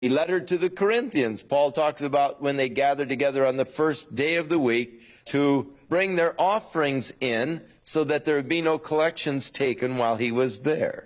letter to the Corinthians, Paul talks about when they gathered together on the first day of the week to bring their offerings in so that there would be no collections taken while he was there.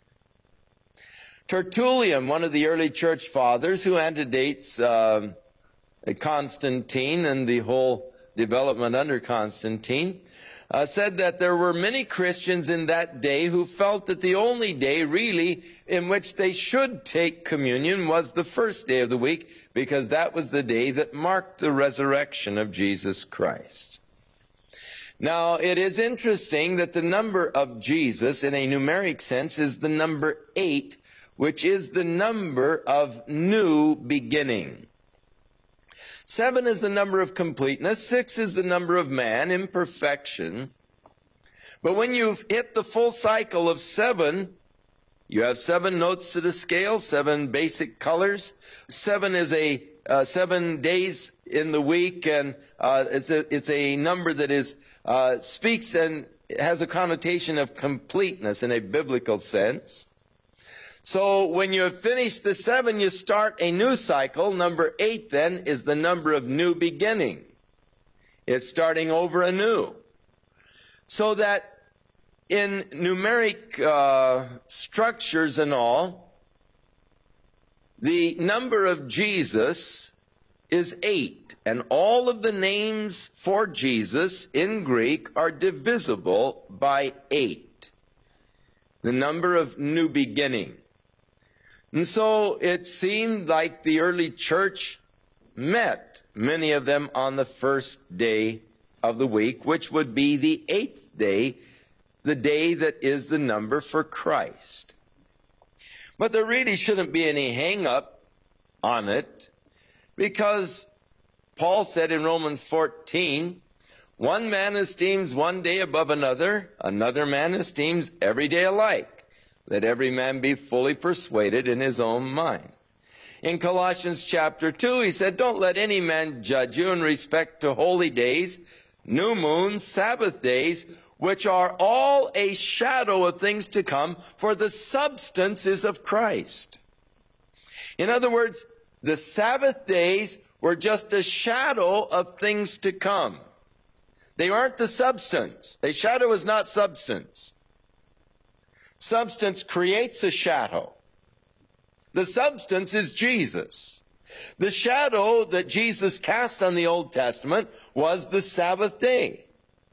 Tertullian, one of the early church fathers who antedates Constantine and the whole development under Constantine, said that there were many Christians in that day who felt that the only day really in which they should take communion was the first day of the week, because that was the day that marked the resurrection of Jesus Christ. Now, it is interesting that the number of Jesus in a numeric sense is the number 8, which is the number of new beginning. 7 is the number of completeness. 6 is the number of man, imperfection. But when you've hit the full cycle of 7, you have 7 notes to the scale, 7 basic colors. 7 is 7 days in the week, and it's a number that is speaks and has a connotation of completeness in a biblical sense. So when you have finished the 7, you start a new cycle. Number 8 then is the number of new beginning. It's starting over anew. So that in numeric structures and all, the number of Jesus is 8. And all of the names for Jesus in Greek are divisible by 8. The number of new beginning. And so it seemed like the early church met, many of them, on the first day of the week, which would be the 8th day, the day that is the number for Christ. But there really shouldn't be any hang-up on it, because Paul said in Romans 14, one man esteems one day above another, another man esteems every day alike. Let every man be fully persuaded in his own mind. In Colossians chapter 2, he said, don't let any man judge you in respect to holy days, new moons, Sabbath days, which are all a shadow of things to come, for the substance is of Christ. In other words, the Sabbath days were just a shadow of things to come. They aren't the substance. A shadow is not substance. Substance creates a shadow. The substance is Jesus. The shadow that Jesus cast on the Old Testament was the Sabbath day,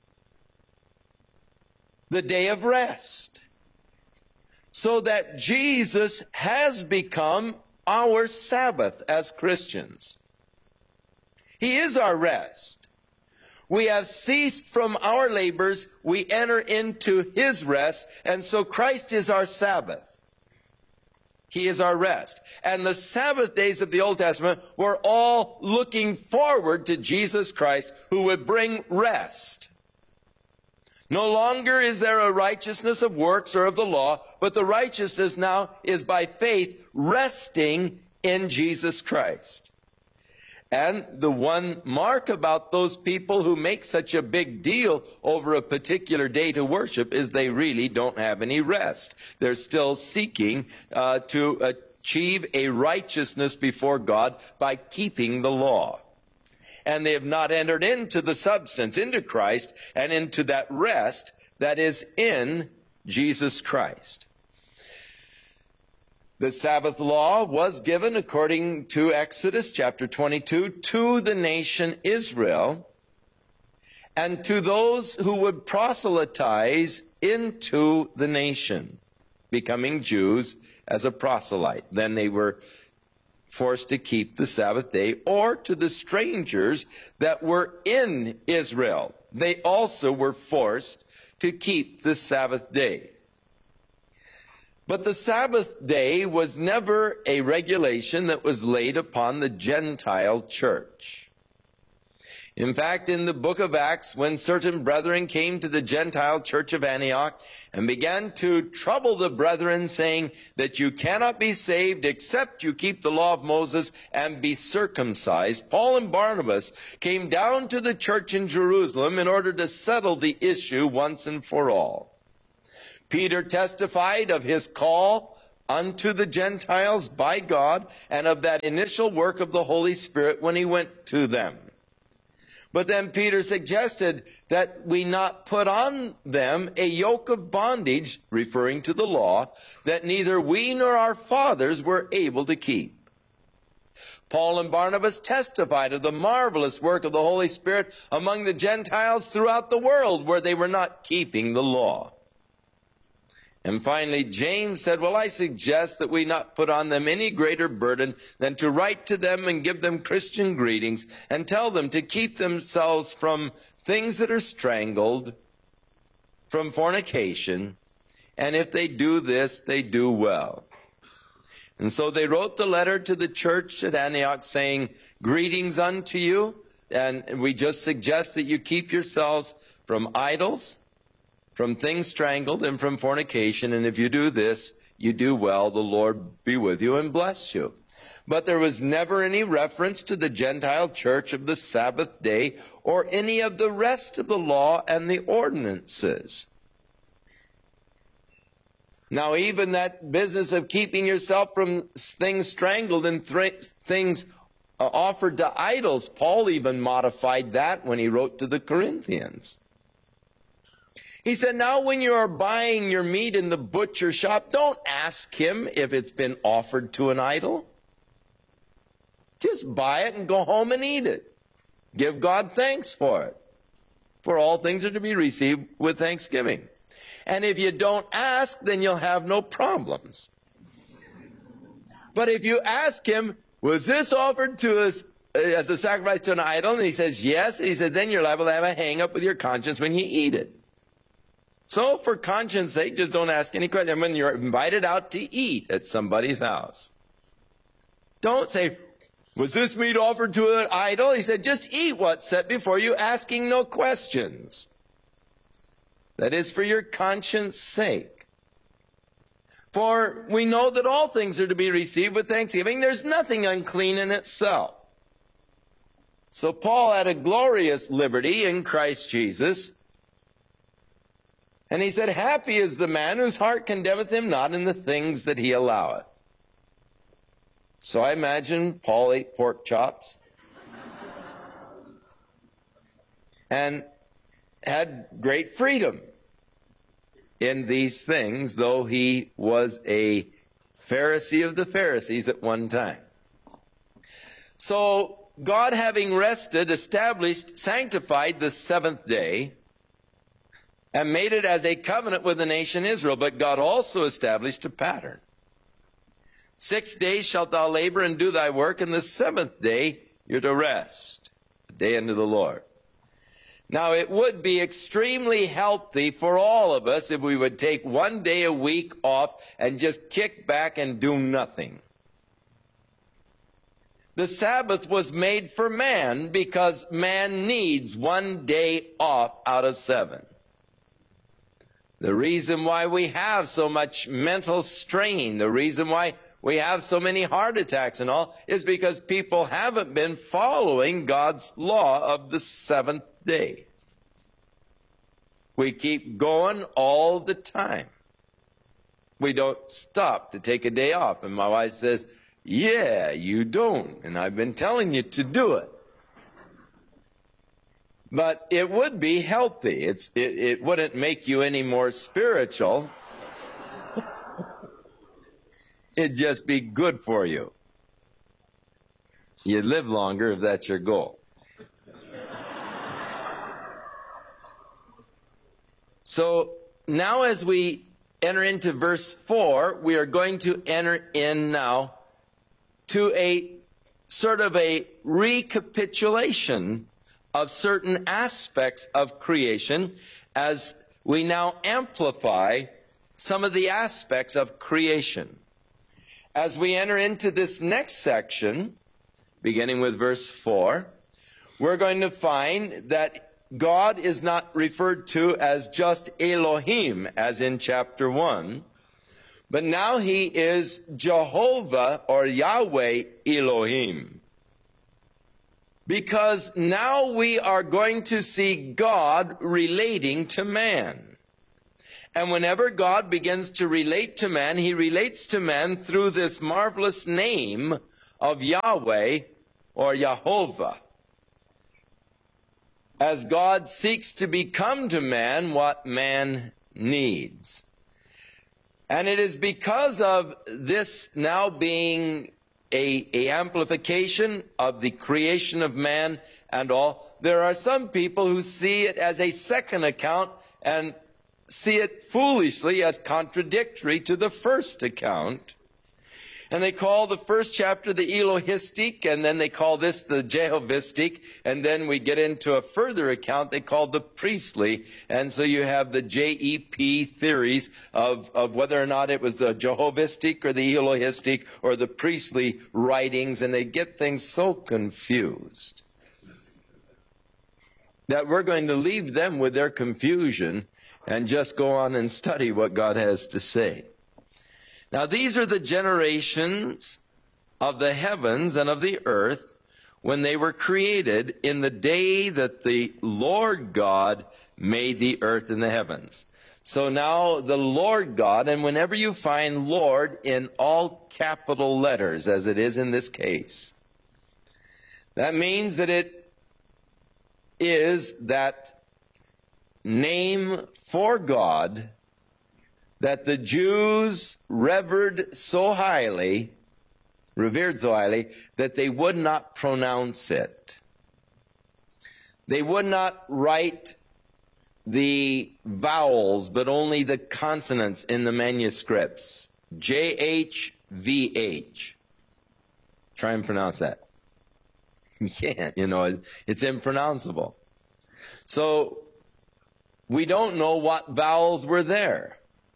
the day of rest. So that Jesus has become our Sabbath as Christians. He is our rest. We have ceased from our labors, we enter into his rest, and so Christ is our Sabbath. He is our rest. And the Sabbath days of the Old Testament were all looking forward to Jesus Christ, who would bring rest. No longer is there a righteousness of works or of the law, but the righteousness now is by faith, resting in Jesus Christ. And the one mark about those people who make such a big deal over a particular day to worship is they really don't have any rest. They're still seeking to achieve a righteousness before God by keeping the law. And they have not entered into the substance, into Christ, and into that rest that is in Jesus Christ. The Sabbath law was given, according to Exodus chapter 22, to the nation Israel and to those who would proselytize into the nation, becoming Jews as a proselyte. Then they were forced to keep the Sabbath day, or to the strangers that were in Israel. They also were forced to keep the Sabbath day. But the Sabbath day was never a regulation that was laid upon the Gentile church. In fact, in the book of Acts, when certain brethren came to the Gentile church of Antioch and began to trouble the brethren, saying that you cannot be saved except you keep the law of Moses and be circumcised, Paul and Barnabas came down to the church in Jerusalem in order to settle the issue once and for all. Peter testified of his call unto the Gentiles by God, and of that initial work of the Holy Spirit when he went to them. But then Peter suggested that we not put on them a yoke of bondage, referring to the law, that neither we nor our fathers were able to keep. Paul and Barnabas testified of the marvelous work of the Holy Spirit among the Gentiles throughout the world where they were not keeping the law. And finally, James said, well, I suggest that we not put on them any greater burden than to write to them and give them Christian greetings and tell them to keep themselves from things that are strangled, from fornication, and if they do this, they do well. And so they wrote the letter to the church at Antioch saying, greetings unto you, and we just suggest that you keep yourselves from idols, from things strangled, and from fornication, and if you do this, you do well. The Lord be with you and bless you. But there was never any reference to the Gentile church of the Sabbath day or any of the rest of the law and the ordinances. Now, even that business of keeping yourself from things strangled and things offered to idols, Paul even modified that when he wrote to the Corinthians. He said, now when you are buying your meat in the butcher shop, don't ask him if it's been offered to an idol. Just buy it and go home and eat it. Give God thanks for it. For all things are to be received with thanksgiving. And if you don't ask, then you'll have no problems. But if you ask him, was this offered to us as a sacrifice to an idol? And he says, yes. And he says, then you're liable to have a hang-up with your conscience when you eat it. So for conscience sake, just don't ask any questions. When you're invited out to eat at somebody's house, don't say, was this meat offered to an idol? He said, just eat what's set before you, asking no questions. That is for your conscience sake. For we know that all things are to be received with thanksgiving. There's nothing unclean in itself. So Paul had a glorious liberty in Christ Jesus. And he said, happy is the man whose heart condemneth him not in the things that he alloweth. So I imagine Paul ate pork chops and had great freedom in these things, though he was a Pharisee of the Pharisees at one time. So God, having rested, established, sanctified the seventh day, and made it as a covenant with the nation Israel. But God also established a pattern. 6 days shalt thou labor and do thy work, and the seventh day you're to rest, the day unto the Lord. Now, it would be extremely healthy for all of us if we would take 1 day a week off and just kick back and do nothing. The Sabbath was made for man because man needs 1 day off out of 7. The reason why we have so much mental strain, the reason why we have so many heart attacks and all, is because people haven't been following God's law of the seventh day. We keep going all the time. We don't stop to take a day off. And my wife says, yeah, you don't. And I've been telling you to do it. But it would be healthy. It wouldn't make you any more spiritual. It'd just be good for you. You'd live longer if that's your goal. So now as we enter into verse 4, we are going to enter in now to a sort of a recapitulation of certain aspects of creation as we now amplify some of the aspects of creation. As we enter into this next section, beginning with verse 4, we're going to find that God is not referred to as just Elohim, as in chapter 1, but now he is Jehovah or Yahweh Elohim. Because now we are going to see God relating to man. And whenever God begins to relate to man, he relates to man through this marvelous name of Yahweh or Jehovah. As God seeks to become to man what man needs. And it is because of this now being a amplification of the creation of man and all, there are some people who see it as a second account and see it foolishly as contradictory to the first account. And they call the first chapter the Elohistic, and then they call this the Jehovistic, and then we get into a further account they call the priestly, and so you have the JEP theories of whether or not it was the Jehovistic or the Elohistic or the priestly writings, and they get things so confused that we're going to leave them with their confusion and just go on and study what God has to say. Now, these are the generations of the heavens and of the earth when they were created in the day that the Lord God made the earth and the heavens. So now the Lord God, and whenever you find Lord in all capital letters, as it is in this case, that means that it is that name for God that the Jews revered so highly, revered so highly, that they would not pronounce it. They would not write the vowels, but only the consonants in the manuscripts. JHVH. Try and pronounce that. You can't, you know, it's impronounceable. So we don't know what vowels were there.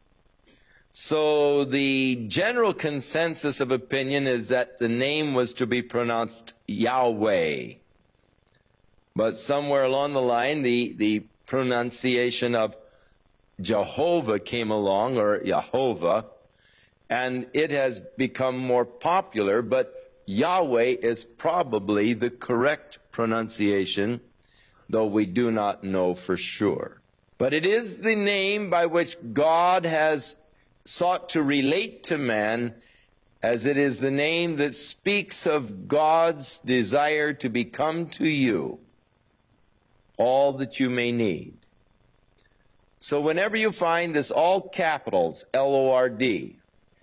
So the general consensus of opinion is that the name was to be pronounced Yahweh. But somewhere along the line, the pronunciation of Jehovah came along, or Jehovah, and it has become more popular, but Yahweh is probably the correct pronunciation, though we do not know for sure. But it is the name by which God has sought to relate to man, as it is the name that speaks of God's desire to become to you all that you may need. So whenever you find this all capitals, L-O-R-D,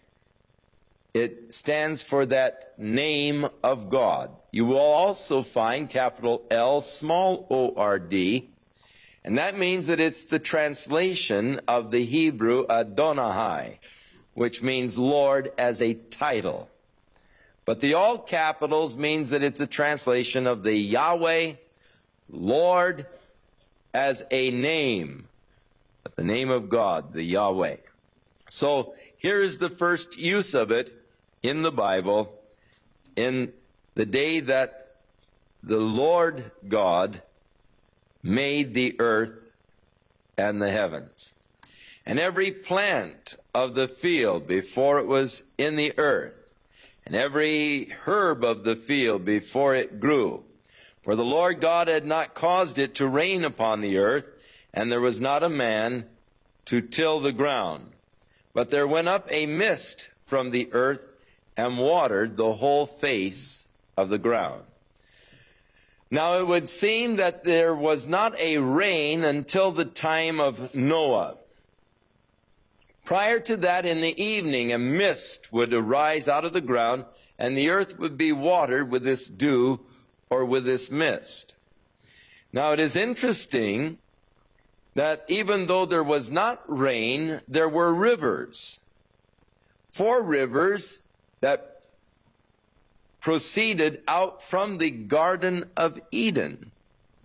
it stands for that name of God. You will also find capital L, small o-r-D, and that means that it's the translation of the Hebrew Adonai, which means Lord as a title. But the all capitals means that it's a translation of the Yahweh, Lord as a name, the name of God, the Yahweh. So here's the first use of it in the Bible, in the day that the Lord God made the earth and the heavens. And every plant of the field before it was in the earth, and every herb of the field before it grew. For the Lord God had not caused it to rain upon the earth, and there was not a man to till the ground. But there went up a mist from the earth, and watered the whole face of the ground. Now it would seem that there was not a rain until the time of Noah. Prior to that, in the evening, a mist would arise out of the ground, and the earth would be watered with this dew or with this mist. Now it is interesting that even though there was not rain, there were rivers. 4 rivers that proceeded out from the Garden of Eden.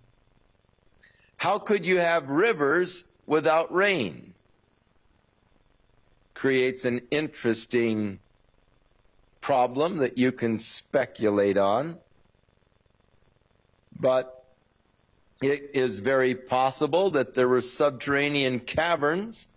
How could you have rivers without rain? Creates an interesting problem that you can speculate on. But it is very possible that there were subterranean caverns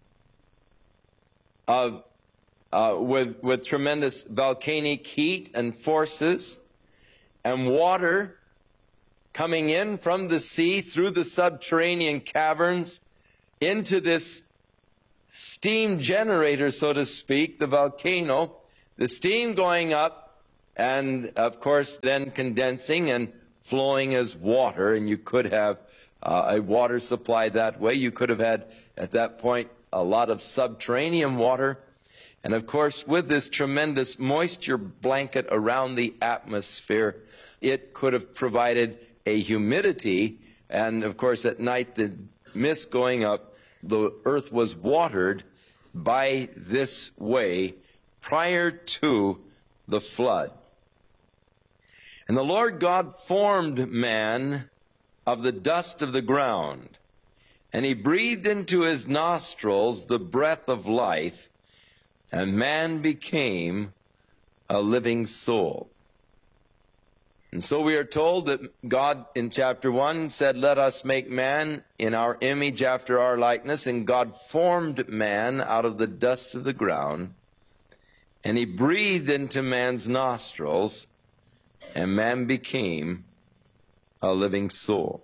with tremendous volcanic heat and forces, and water coming in from the sea through the subterranean caverns into this steam generator, so to speak, the volcano, the steam going up and, of course, then condensing and flowing as water, and you could have a water supply that way. You could have had, at that point, a lot of subterranean water. And, of course, with this tremendous moisture blanket around the atmosphere, it could have provided a humidity. And, of course, at night, the mist going up, the earth was watered by this way prior to the flood. And the Lord God formed man of the dust of the ground, and he breathed into his nostrils the breath of life, and man became a living soul. And so we are told that God in chapter 1 said, "Let us make man in our image after our likeness." And God formed man out of the dust of the ground, and he breathed into man's nostrils, and man became a living soul.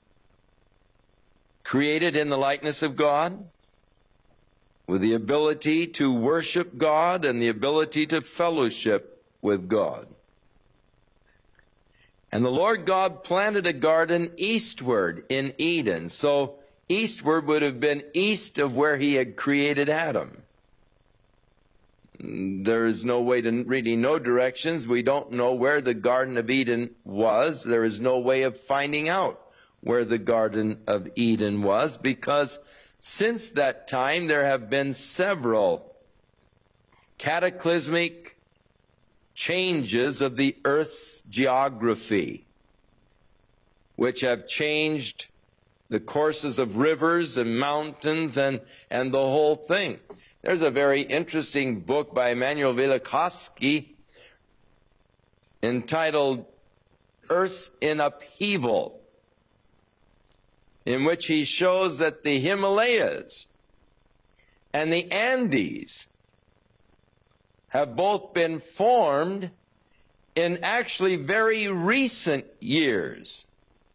Created in the likeness of God, with the ability to worship God and the ability to fellowship with God. And the Lord God planted a garden eastward in Eden. So eastward would have been east of where he had created Adam. There is no way to really know directions. We don't know where the Garden of Eden was. There is no way of finding out where the Garden of Eden was, because since that time there have been several cataclysmic changes of the earth's geography, which have changed the courses of rivers and mountains and the whole thing. There's a very interesting book by Emanuel Velikovsky entitled Earth in Upheaval, in which he shows that the Himalayas and the Andes have both been formed in actually very recent years.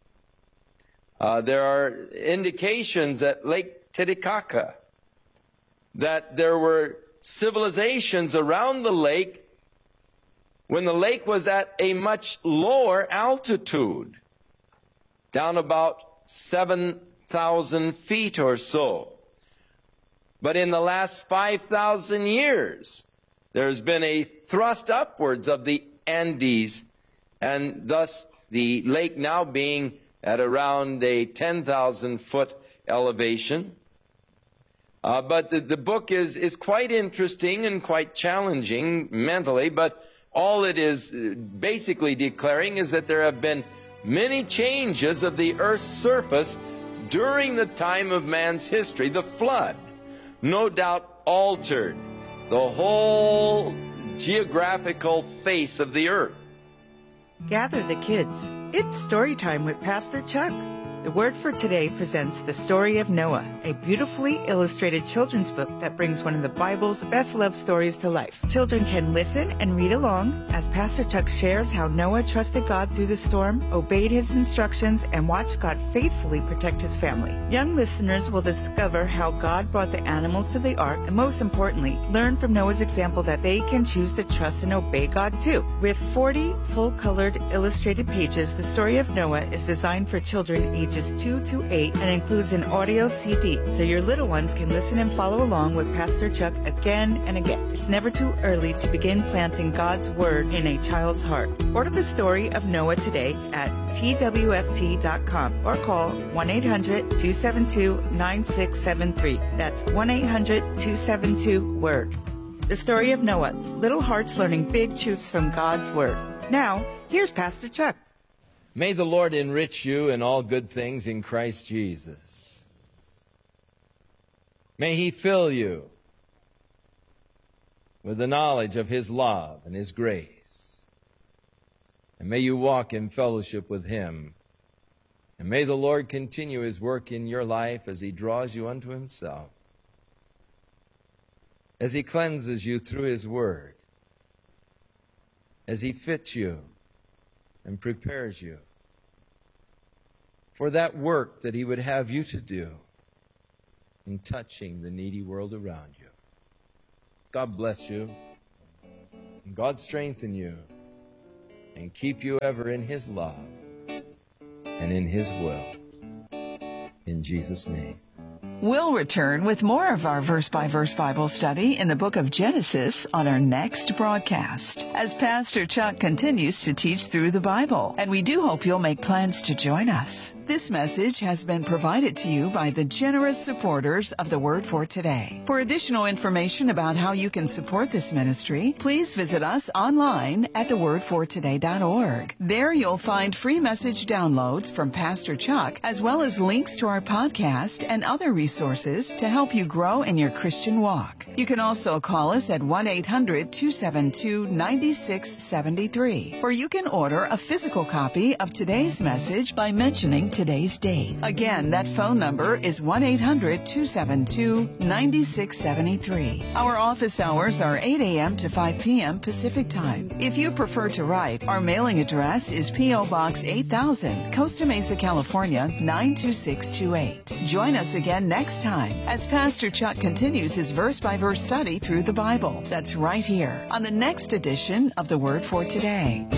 There are indications at Lake Titicaca that there were civilizations around the lake when the lake was at a much lower altitude, down about 7,000 feet or so. But in the last 5,000 years, there's been a thrust upwards of the Andes, and thus the lake now being at around a 10,000-foot elevation. But the book is quite interesting and quite challenging mentally, but all it is basically declaring is that there have been many changes of the earth's surface during the time of man's history. The flood, no doubt, altered the whole geographical face of the earth. Gather the kids. It's story time with Pastor Chuck. The Word for Today presents The Story of Noah, a beautifully illustrated children's book that brings one of the Bible's best love stories to life. Children can listen and read along as Pastor Chuck shares how Noah trusted God through the storm, obeyed his instructions, and watched God faithfully protect his family. Young listeners will discover how God brought the animals to the ark, and most importantly, learn from Noah's example that they can choose to trust and obey God too. With 40 full-colored illustrated pages, The Story of Noah is designed for children ages 2 to 8 and includes an audio CD, so your little ones can listen and follow along with Pastor Chuck again and again. It's never too early to begin planting God's Word in a child's heart. Order The Story of Noah today at twft.com or call 1-800-272-9673. That's 1-800-272-WORD. The Story of Noah, little hearts learning big truths from God's Word. Now, here's Pastor Chuck. May the Lord enrich you in all good things in Christ Jesus. May he fill you with the knowledge of his love and his grace. And may you walk in fellowship with him. And may the Lord continue his work in your life as he draws you unto himself, as he cleanses you through his word, as he fits you and prepares you for that work that he would have you to do in touching the needy world around you. God bless you, and God strengthen you, and keep you ever in His love and in His will. In Jesus' name. We'll return with more of our verse-by-verse Bible study in the book of Genesis on our next broadcast, as Pastor Chuck continues to teach through the Bible, and we do hope you'll make plans to join us. This message has been provided to you by the generous supporters of the Word for Today. For additional information about how you can support this ministry, please visit us online at thewordfortoday.org. There you'll find free message downloads from Pastor Chuck, as well as links to our podcast and other resources to help you grow in your Christian walk. You can also call us at 1-800-272-9673, or you can order a physical copy of today's message by mentioning today's date. Again, that phone number is 1-800-272-9673. Our office hours are 8 a.m. to 5 p.m. Pacific Time. If you prefer to write, our mailing address is P.O. Box 8000, Costa Mesa, California, 92628. Join us again next time as Pastor Chuck continues his verse-by-verse study through the Bible. That's right here on the next edition of The Word for Today.